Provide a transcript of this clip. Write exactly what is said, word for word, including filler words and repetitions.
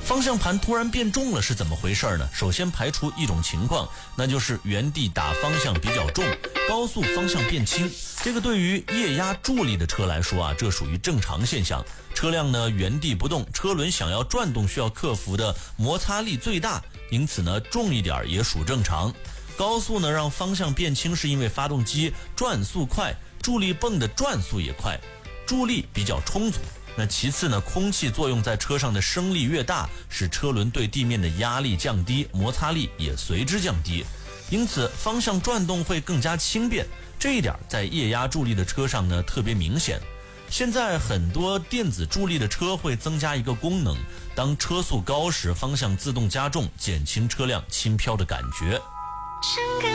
方向盘突然变重了是怎么回事呢？首先排除一种情况，那就是原地打方向比较重，高速方向变轻。这个对于液压助力的车来说啊，这属于正常现象。车辆呢原地不动，车轮想要转动需要克服的摩擦力最大，因此呢重一点也属正常。高速呢让方向变轻，是因为发动机转速快，助力泵的转速也快，助力比较充足。那其次呢，空气作用在车上的升力越大，使车轮对地面的压力降低，摩擦力也随之降低，因此方向转动会更加轻便。这一点在液压助力的车上呢特别明显。现在很多电子助力的车会增加一个功能，当车速高时，方向自动加重，减轻车辆轻飘的感觉。